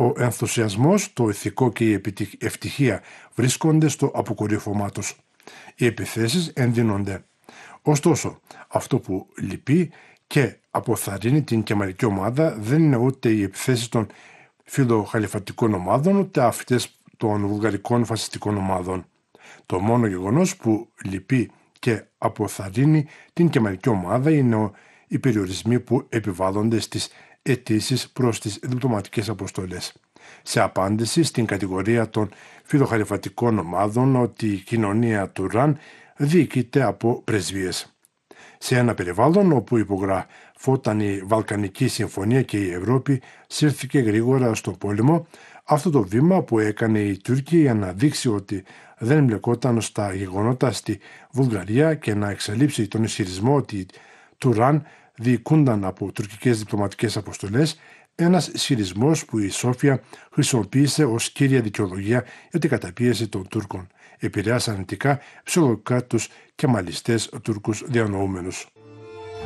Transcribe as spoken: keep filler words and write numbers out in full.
Ο ενθουσιασμός, το ηθικό και η ευτυχία βρίσκονται στο αποκορύφωμά τους. Οι επιθέσεις ενδύνονται. Ωστόσο, αυτό που λυπεί και αποθαρρύνει την κεμαλική ομάδα δεν είναι ούτε οι επιθέσεις των φιλοχαλιφατικών ομάδων, ούτε αυτές των βουλγαρικών φασιστικών ομάδων. Το μόνο γεγονός που λυπεί και αποθαρρύνει την κεμαλική ομάδα είναι οι περιορισμοί που επιβάλλονται στις αιτήσεις προς τις διπλωματικές αποστολές. Σε απάντηση στην κατηγορία των φιλοχαλιφατικών ομάδων ότι η κοινωνία του Ραν διοικείται από πρεσβείες. Σε ένα περιβάλλον όπου υπογραφόταν η Βαλκανική Συμφωνία και η Ευρώπη σύρθηκε γρήγορα στον πόλεμο, αυτό το βήμα που έκανε η Τουρκία για να δείξει ότι δεν εμπλεκόταν στα γεγονότα στη Βουλγαρία και να εξαλείψει τον ισχυρισμό ότι του Ραν διοικούνταν από τουρκικές διπλωματικές αποστολές, ένας ισχυρισμός που η Σόφια χρησιμοποίησε ως κύρια δικαιολογία για την καταπίεση των Τούρκων. Επηρεάσαν αρνητικά ψυχολογικά τους κεμαλιστές Τούρκους διανοούμενους.